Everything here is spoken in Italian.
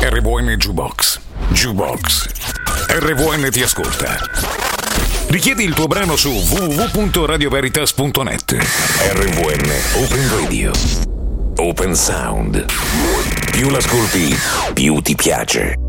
RVN Jukebox. Jukebox. RVN ti ascolta. Richiedi il tuo brano su www.radioveritas.net. RVN Open Radio. Open Sound. Più l'ascolti, più ti piace.